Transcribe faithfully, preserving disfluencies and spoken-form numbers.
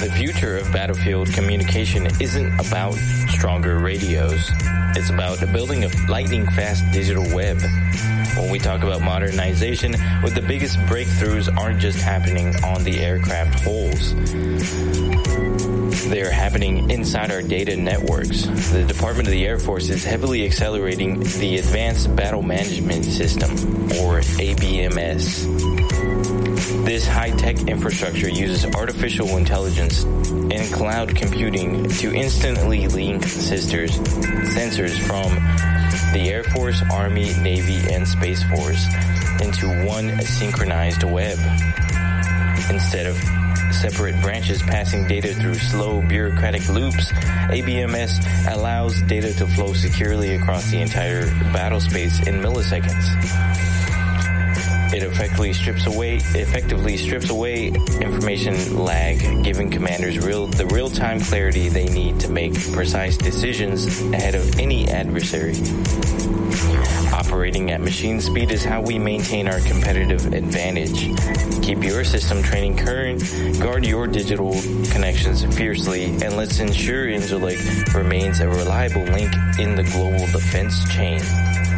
The future of battlefield communication isn't about stronger radios. It's about building a lightning-fast digital web. When we talk about modernization, with the biggest breakthroughs aren't just happening on the aircraft hulls. They are happening inside our data networks. The Department of the Air Force is heavily accelerating the Advanced Battle Management System, or A B M S. This high-tech infrastructure uses artificial intelligence and cloud computing to instantly link sisters, sensors from the Air Force, Army, Navy, and Space Force into one synchronized web. Instead of separate branches passing data through slow bureaucratic loops, A B M S allows data to flow securely across the entire battle space in milliseconds. It effectively strips away effectively strips away information lag, giving commanders real the real-time clarity they need to make precise decisions ahead of any adversary. Operating at machine speed is how we maintain our competitive advantage. Keep your system training current, guard your digital connections fiercely, and let's ensure Incirlik remains a reliable link in the global defense chain.